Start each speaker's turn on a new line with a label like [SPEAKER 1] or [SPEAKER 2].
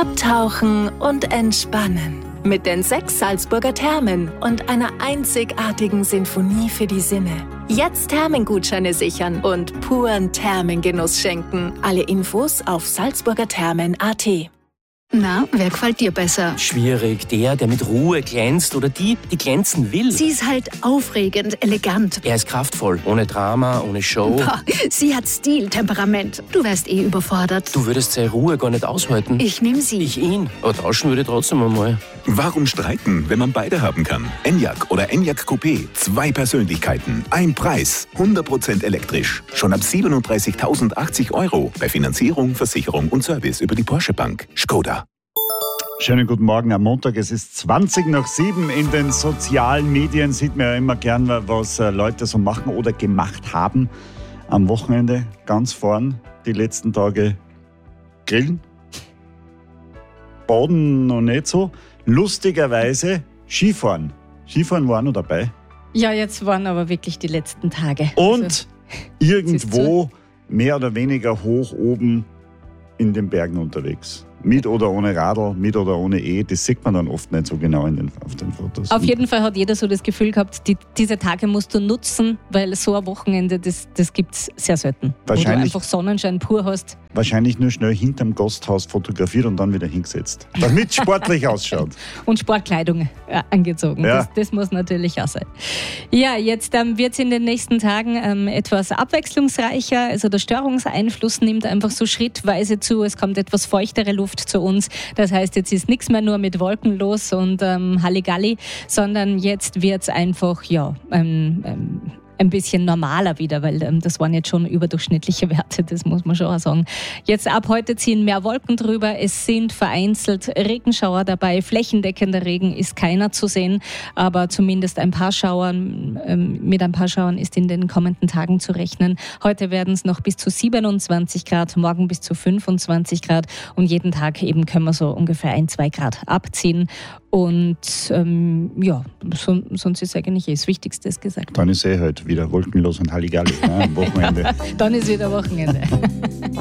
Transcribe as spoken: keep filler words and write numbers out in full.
[SPEAKER 1] Abtauchen und entspannen. Mit den sechs Salzburger Thermen und einer einzigartigen Sinfonie für die Sinne. Jetzt Thermengutscheine sichern und puren Thermengenuss schenken. Alle Infos auf salzburgerthermen punkt a t.
[SPEAKER 2] Na, wer gefällt dir besser?
[SPEAKER 3] Schwierig. Der, der mit Ruhe glänzt oder die, die glänzen will.
[SPEAKER 2] Sie ist halt aufregend, elegant.
[SPEAKER 3] Er ist kraftvoll, ohne Drama, ohne Show.
[SPEAKER 2] Boah, sie hat Stil, Temperament. Du wärst eh überfordert.
[SPEAKER 3] Du würdest seine Ruhe gar nicht aushalten.
[SPEAKER 2] Ich nehm sie.
[SPEAKER 3] Ich ihn. Aber tauschen würde ich trotzdem einmal.
[SPEAKER 4] Warum streiten, wenn man beide haben kann? Enyaq oder Enyaq Coupé. Zwei Persönlichkeiten, ein Preis. hundert Prozent elektrisch. Schon ab siebenunddreißigtausendachtzig Euro. Bei Finanzierung, Versicherung und Service über die Porsche Bank. Skoda.
[SPEAKER 5] Schönen guten Morgen am Montag. Es ist zwanzig nach sieben. In den sozialen Medien sieht man ja immer gern, was Leute so machen oder gemacht haben. Am Wochenende ganz vorn die letzten Tage grillen. Baden noch nicht so. Lustigerweise Skifahren. Skifahren war noch dabei.
[SPEAKER 6] Ja, jetzt waren aber wirklich die letzten Tage.
[SPEAKER 5] Und
[SPEAKER 6] also,
[SPEAKER 5] irgendwo mehr oder weniger hoch oben in den Bergen unterwegs. Mit oder ohne Radl, mit oder ohne E, das sieht man dann oft nicht so genau in den, auf den Fotos.
[SPEAKER 6] Auf jeden Fall hat jeder so das Gefühl gehabt, die, diese Tage musst du nutzen, weil so ein Wochenende, das, das gibt es sehr selten. Wo du einfach Sonnenschein pur hast.
[SPEAKER 5] Wahrscheinlich nur schnell hinterm Gasthaus fotografiert und dann wieder hingesetzt. Damit es sportlich ausschaut.
[SPEAKER 6] Und Sportkleidung äh, angezogen.
[SPEAKER 5] Ja.
[SPEAKER 6] Das, das muss natürlich auch sein. Ja, jetzt ähm, wird es in den nächsten Tagen ähm, etwas abwechslungsreicher. Also der Störungseinfluss nimmt einfach so schrittweise zu. Es kommt etwas feuchtere Luft zu uns. Das heißt, jetzt ist nichts mehr nur mit Wolken los und ähm, Halligalli, sondern jetzt wird es einfach, ja, ähm, ähm, ein bisschen normaler wieder, weil ähm, das waren jetzt schon überdurchschnittliche Werte, das muss man schon auch sagen. Jetzt ab heute ziehen mehr Wolken drüber, es sind vereinzelt Regenschauer dabei, flächendeckender Regen ist keiner zu sehen, aber zumindest ein paar Schauern, ähm, mit ein paar Schauern ist in den kommenden Tagen zu rechnen. Heute werden es noch bis zu siebenundzwanzig Grad, morgen bis zu fünfundzwanzig Grad und jeden Tag eben können wir so ungefähr ein, zwei Grad abziehen. Und ähm, ja, so, sonst ist eigentlich eh das Wichtigste gesagt.
[SPEAKER 5] Dann ist eh halt wieder wolkenlos und Halligalli, ne, am Wochenende.
[SPEAKER 6] Dann ist wieder Wochenende.